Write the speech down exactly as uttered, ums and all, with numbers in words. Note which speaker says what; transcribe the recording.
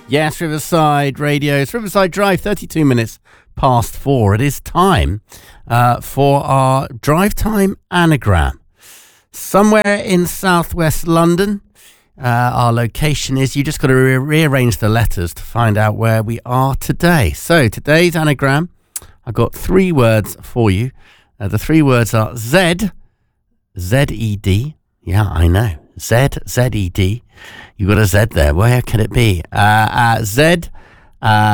Speaker 1: Yes, Riverside Radio. It's Riverside Drive, thirty-two minutes past four. It is time uh, for our drive time anagram. Somewhere in southwest London, uh, our location is. You just got to re- rearrange the letters to find out where we are today. So today's anagram, I've got three words for you. Uh, the three words are Z, Z E D. Yeah, I know. Z, Z E D. You got a Z there. Where can it be? Uh, uh, Z, uh,